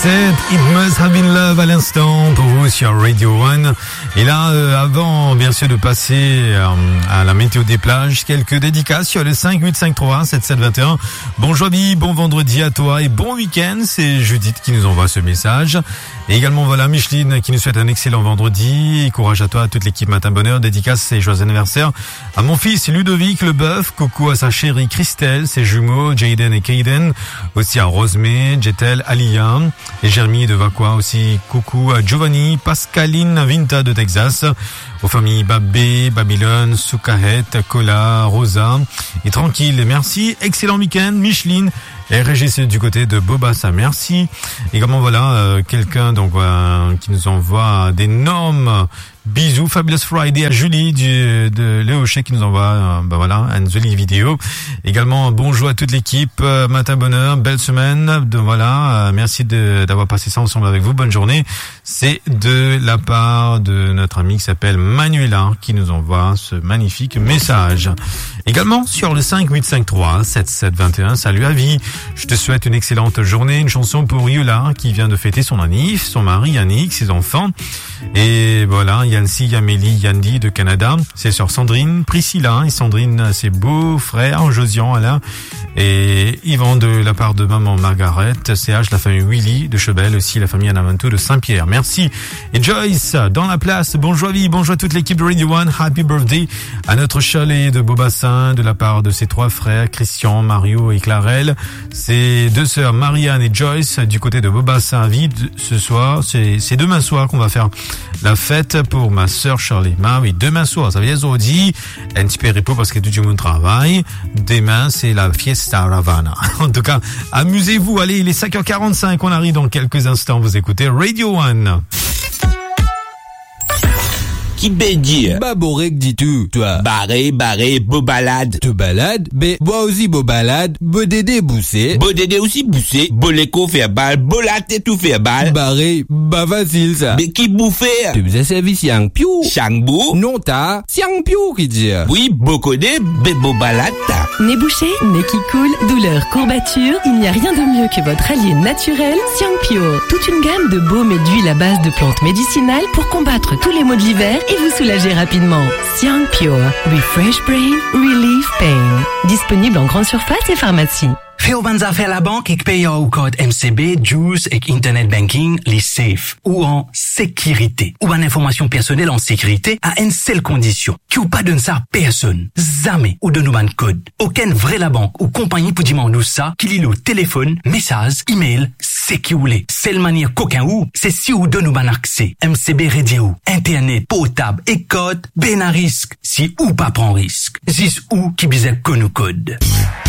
Offset, It Must Have Been Love à l'instant pour vous sur Radio One. Et là, avant bien sûr de passer à la météo des plages, quelques dédicaces sur le 585317721. Bon jeudi, bon vendredi à toi et bon week-end. C'est Judith qui nous envoie ce message. Et également voilà Micheline qui nous souhaite un excellent vendredi. Et courage à toi, à toute l'équipe Matin Bonheur. Dédicace et joyeux anniversaire à mon fils Ludovic Leboeuf. Coucou à sa chérie Christelle, ses jumeaux Jaden et Kaden. Aussi à Rosemée, Jetel, Alia et Jeremy de Vaqua. Aussi coucou à Giovanni, Pascaline Vinta de Texas. Aux familles Babé, Babylone, Soukahet, Kola, Rosa. Et tranquille, merci. Excellent week-end, Micheline. Et Régis du côté de Bobassa, merci. Également voilà quelqu'un donc qui nous envoie d'énormes bisous. Fabulous Friday à Julie de Léochet qui nous envoie voilà une jolie vidéo. Également bonjour à toute l'équipe Matin Bonheur, belle semaine. Voilà, merci d'avoir passé ça ensemble avec vous. Bonne journée. C'est de la part de notre ami qui s'appelle Manuela qui nous envoie ce magnifique message. Également sur le 58537721. Salut Avi. Je te souhaite une excellente journée. Une chanson pour Yola qui vient de fêter son anniv, son mari Yannick, ses enfants. Et voilà, Yancy, Amélie, Yandy de Canada. Ses sœurs Sandrine, Priscilla et Sandrine, ses beaux-frères, Josian, Alain et Yvan de la part de maman Margaret, CH, la famille Willy de Chebel, aussi la famille Anamanto de Saint-Pierre. Merci. Et Joyce, dans la place, bonjour Avi, bonjour à toute l'équipe de Radio One. Happy birthday à notre chalet de Beaubassin de la part de ses trois frères, Christian, Mario et Clarelle. Ses deux sœurs Marianne et Joyce du côté de Beaubassin vide ce soir. C'est demain soir qu'on va faire la fête pour ma sœur Charlie. Oui, demain soir, ça veut dire aujourd'hui, un petit peu repos parce que tout le monde travaille. Demain, c'est la fiesta Ravana. En tout cas, amusez-vous. Allez, il est 5h45. On arrive dans quelques instants. Vous écoutez Radio One. Qui peut dire? Baborek dis-tu, toi. Barré, beau balade. Te balade? Ben, moi aussi beau balade. Beau dédé boussé. Beau dédé aussi boussé. Beau l'écho faire balle. Beau latte tout faire balle. Barré, bah facile ça. Mais qui bouffer? Tu faisais service yang piou. Changbou? Non ta, siang piou qui dit. Oui, beau codé, beau balade ta. Nez bouché, nez qui coule, douleur, courbature, il n'y a rien de mieux que votre allié naturel, Siangpio. Toute une gamme de baumes et d'huiles à base de plantes médicinales pour combattre tous les maux de l'hiver et vous soulager rapidement. Siangpio. Refresh brain, relieve pain. Disponible en grande surface et pharmacie. Fais bonnes affaires à la banque et paye au code MCB, Juice et Internet Banking, les safe ou en sécurité. Ou en information personnelle en sécurité à une seule condition. Qui ou pas donne ça à personne. Jamais ou donne un code. Aucun vrai la banque ou compagnie pour demander ça qu'il y a le téléphone, message, email, c'est qui ou les. Seule manière qu'aucun ou, c'est si ou donne un accès. MCB radio, Internet, potable et code, ben à risque. Si ou pas prend risque. Zis ou qui bisait que nous code.